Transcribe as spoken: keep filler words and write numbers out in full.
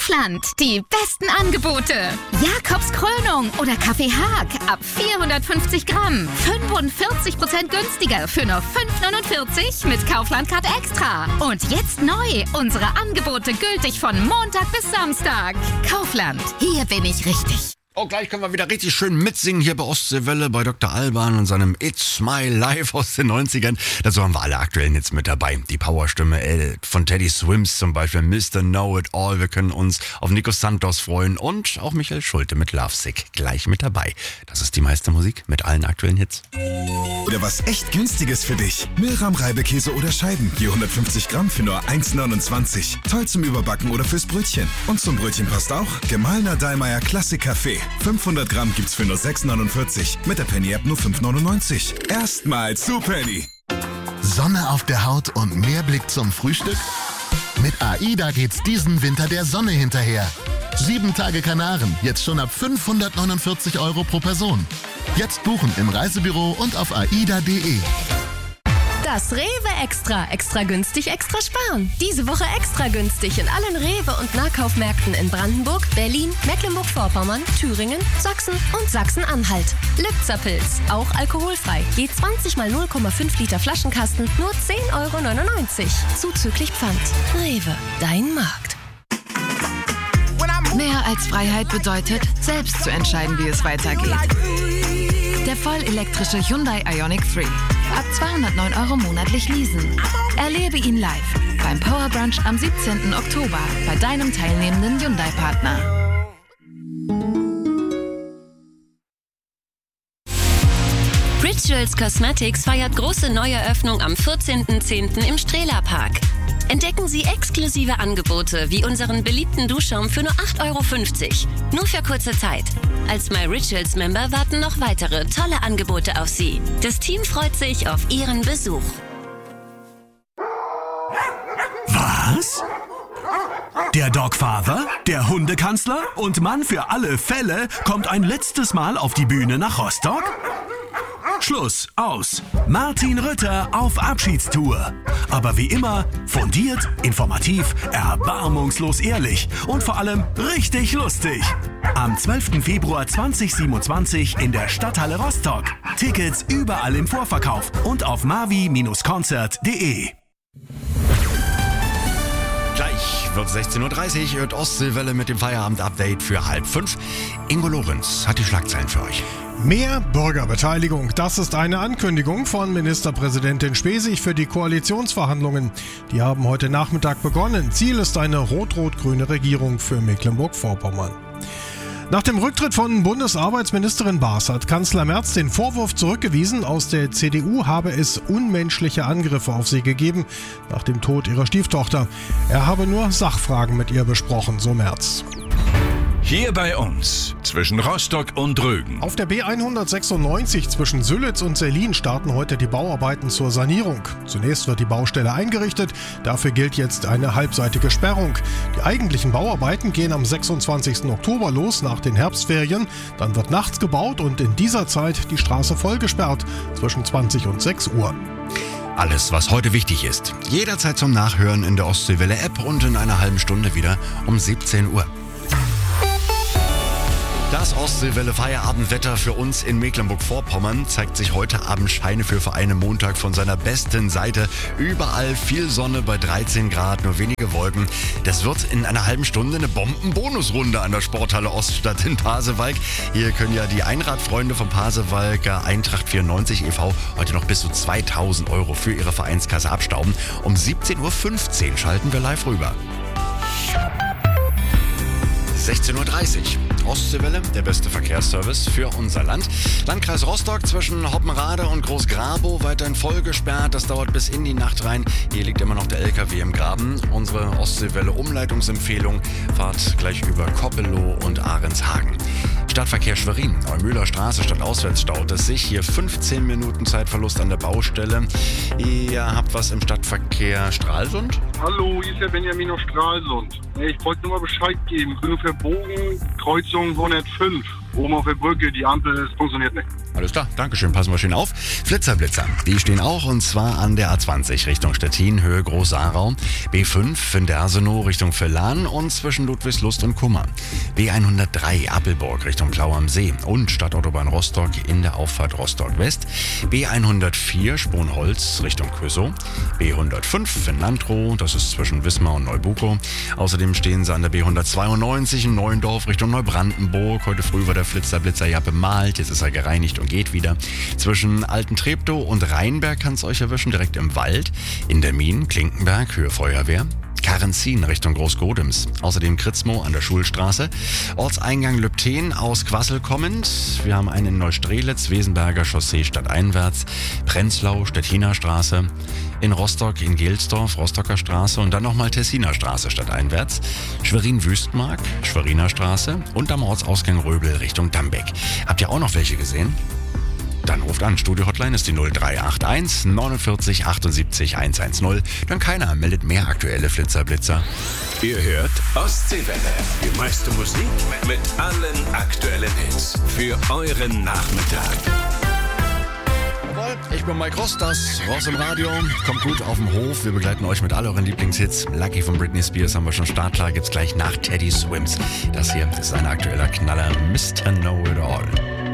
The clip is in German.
Kaufland, die besten Angebote. Jakobs Krönung oder Kaffee Haag ab vierhundertfünfzig Gramm. fünfundvierzig Prozent günstiger für nur fünf neunundvierzig mit Kaufland-Card Extra. Und jetzt neu, unsere Angebote gültig von Montag bis Samstag. Kaufland, hier bin ich richtig. Oh, gleich können wir wieder richtig schön mitsingen hier bei Ostseewelle bei Doktor Alban und seinem It's My Life aus den neunzigern. Dazu haben wir alle aktuellen jetzt mit dabei. Die Powerstimme äh, von Teddy Swims zum Beispiel, Mister Know It All. Wir können uns auf Nico Santos freuen und auch Michael Schulte mit Lovesick gleich mit dabei. Das ist die meiste Musik mit allen aktuellen Hits. Oder was echt Günstiges für dich. Milram Reibekäse oder Scheiben. Je hundertfünfzig Gramm für nur eins neunundzwanzig. Toll zum Überbacken oder fürs Brötchen. Und zum Brötchen passt auch gemahlener Dallmayr Klassik Kaffee. fünfhundert Gramm gibt's für nur sechs neunundvierzig. Mit der Penny-App nur fünf neunundneunzig. Erstmals zu Penny. Sonne auf der Haut und mehr Blick zum Frühstück? Mit AIDA geht's diesen Winter der Sonne hinterher. Sieben Tage Kanaren, jetzt schon ab fünfhundertneunundvierzig Euro pro Person. Jetzt buchen im Reisebüro und auf aida punkt de. Das Rewe Extra. Extra günstig, extra sparen. Diese Woche extra günstig in allen Rewe- und Nahkaufmärkten in Brandenburg, Berlin, Mecklenburg-Vorpommern, Thüringen, Sachsen und Sachsen-Anhalt. Lübzer-Pilz, auch alkoholfrei. Je zwanzig mal null Komma fünf Liter Flaschenkasten, nur zehn Euro neunundneunzig. Zuzüglich Pfand. Rewe, dein Markt. Mehr als Freiheit bedeutet, selbst zu entscheiden, wie es weitergeht. Der vollelektrische Hyundai Ioniq drei. Ab zweihundertneun Euro monatlich leasen. Erlebe ihn live beim Power Brunch am siebzehnten Oktober bei deinem teilnehmenden Hyundai-Partner. Rituals Cosmetics feiert große Neueröffnung am vierzehnten zehnten im Strehler Park. Entdecken Sie exklusive Angebote wie unseren beliebten Duschschaum für nur acht Euro fünfzig. Nur für kurze Zeit. Als My Rituals Member warten noch weitere tolle Angebote auf Sie. Das Team freut sich auf Ihren Besuch. Was? Der Dogfather, der Hundekanzler und Mann für alle Fälle kommt ein letztes Mal auf die Bühne nach Rostock? Schluss, aus. Martin Rütter auf Abschiedstour. Aber wie immer, fundiert, informativ, erbarmungslos ehrlich und vor allem richtig lustig. Am zwölften Februar zweitausendsiebenundzwanzig in der Stadthalle Rostock. Tickets überall im Vorverkauf und auf mavi Bindestrich konzert punkt de. Gleich wird sechzehn Uhr dreißig, hört Ostseewelle mit dem Feierabend-Update für halb fünf. Ingo Lorenz hat die Schlagzeilen für euch. Mehr Bürgerbeteiligung, das ist eine Ankündigung von Ministerpräsidentin Spesig für die Koalitionsverhandlungen. Die haben heute Nachmittag begonnen. Ziel ist eine rot-rot-grüne Regierung für Mecklenburg-Vorpommern. Nach dem Rücktritt von Bundesarbeitsministerin Baas hat Kanzler Merz den Vorwurf zurückgewiesen, aus der C D U habe es unmenschliche Angriffe auf sie gegeben nach dem Tod ihrer Stieftochter. Er habe nur Sachfragen mit ihr besprochen, so Merz. Hier bei uns, zwischen Rostock und Rögen. Auf der B hundertsechsundneunzig zwischen Sülitz und Sellin starten heute die Bauarbeiten zur Sanierung. Zunächst wird die Baustelle eingerichtet, dafür gilt jetzt eine halbseitige Sperrung. Die eigentlichen Bauarbeiten gehen am sechsundzwanzigsten Oktober los nach den Herbstferien. Dann wird nachts gebaut und in dieser Zeit die Straße voll gesperrt, zwischen zwanzig und sechs Uhr. Alles, was heute wichtig ist. Jederzeit zum Nachhören in der Ostseewelle-App und in einer halben Stunde wieder um siebzehn Uhr. Das Ostseewelle-Feierabendwetter für uns in Mecklenburg-Vorpommern zeigt sich heute Abend scheinefür einen Montag von seiner besten Seite. Überall viel Sonne bei dreizehn Grad, nur wenige Wolken. Das wird in einer halben Stunde eine Bomben-Bonusrunde an der Sporthalle Oststadt in Pasewalk. Hier können ja die Einradfreunde vom Pasewalker Eintracht vierundneunzig e V heute noch bis zu zweitausend Euro für ihre Vereinskasse abstauben. Um siebzehn Uhr fünfzehn schalten wir live rüber. sechzehn Uhr dreißig. Ostseewelle, der beste Verkehrsservice für unser Land. Landkreis Rostock zwischen Hoppenrade und Großgrabow weiterhin voll gesperrt. Das dauert bis in die Nacht rein. Hier liegt immer noch der L K W im Graben. Unsere Ostseewelle-Umleitungsempfehlung: Fahrt gleich über Koppelow und Ahrenshagen. Stadtverkehr Schwerin, Neumühler Straße statt auswärts staut es sich. Hier fünfzehn Minuten Zeitverlust an der Baustelle. Ihr habt was im Stadtverkehr Stralsund? Hallo, hier ist der Benjamin aus Stralsund. Ich wollte nur mal Bescheid geben. Ich bin nur verbogen, Kreuzung hundertfünf. Oben auf der Brücke, die Ampel funktioniert nicht. Alles klar, Dankeschön, passen wir schön auf. Flitzerblitzer, die stehen auch und zwar an der A zwanzig Richtung Stettin, Höhe Groß-Saarau. B fünf in Dersenow Richtung Villan und zwischen Ludwigslust und Kummer. B hundertdrei Appelburg Richtung Plau am See und Stadtautobahn Rostock in der Auffahrt Rostock West. B hundertvier Sponholz Richtung Kösow. B hundertfünf in Lantrow, das ist zwischen Wismar und Neubukow. Außerdem stehen sie an der B hundertzweiundneunzig in Neuendorf Richtung Neubrandenburg. Heute früh war der Flitzerblitzer ja bemalt, jetzt ist er gereinigt und geht wieder. Zwischen Alten-Treptow und Rheinberg kann es euch erwischen, direkt im Wald. In der Mien, Klinkenberg, Höhe Feuerwehr. Karenzin Richtung Großgodems. Außerdem Kritzmow an der Schulstraße. Ortseingang Lübten aus Quassel kommend. Wir haben einen in Neustrelitz, Wesenberger Chaussee stadteinwärts. Prenzlau, Stettiner Straße. In Rostock, in Gelsdorf, Rostocker Straße und dann nochmal Tessiner Straße stadteinwärts. Schwerin-Wüstmark, Schweriner Straße und am Ortsausgang Röbel Richtung Dambeck. Habt ihr auch noch welche gesehen? Dann ruft an. Studio-Hotline ist die null drei acht eins neunundvierzig achtundsiebzig hundertzehn. Dann keiner meldet mehr aktuelle Flitzerblitzer. Ihr hört Ostseewelle. Die meiste Musik mit allen aktuellen Hits. Für euren Nachmittag. Jawohl, ich bin Mike Ross, das Ross im Radio. Kommt gut auf den Hof. Wir begleiten euch mit all euren Lieblingshits. Lucky von Britney Spears haben wir schon startklar. Gibt's gleich nach Teddy Swims. Das hier ist ein aktueller Knaller. Mister Know It All.